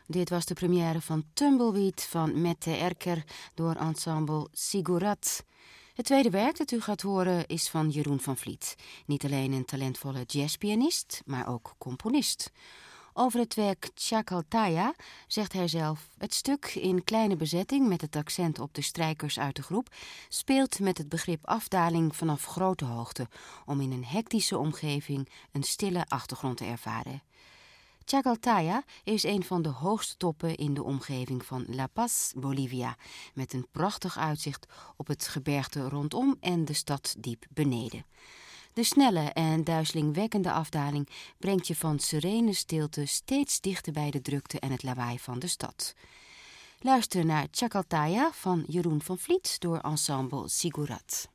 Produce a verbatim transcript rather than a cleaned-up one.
Dit was de première van Tumbleweed van Mette Erker door ensemble Sigurat. Het tweede werk dat u gaat horen is van Jeroen van Vliet. Niet alleen een talentvolle jazzpianist, maar ook componist. Over het werk Chacaltaya zegt hij zelf: het stuk in kleine bezetting met het accent op de strijkers uit de groep speelt met het begrip afdaling vanaf grote hoogte om in een hectische omgeving een stille achtergrond te ervaren. Chacaltaya is een van de hoogste toppen in de omgeving van La Paz, Bolivia, met een prachtig uitzicht op het gebergte rondom en de stad diep beneden. De snelle en duizelingwekkende afdaling brengt je van serene stilte steeds dichter bij de drukte en het lawaai van de stad. Luister naar Chacaltaya van Jeroen van Vliet door ensemble Sigurat.